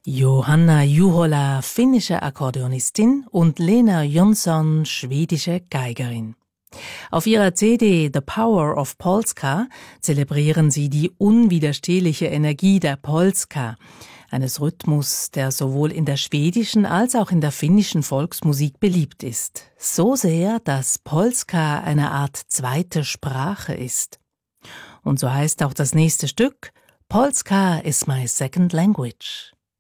Johanna Juhola, finnische Akkordeonistin, und Lena Jönsson, schwedische Geigerin. Auf ihrer CD The Power of Polska zelebrieren sie die unwiderstehliche Energie der Polska, eines Rhythmus, der sowohl in der schwedischen als auch in der finnischen Volksmusik beliebt ist. So sehr, dass Polska eine Art zweite Sprache ist. Und so heißt auch das nächste Stück: Polska is my second language.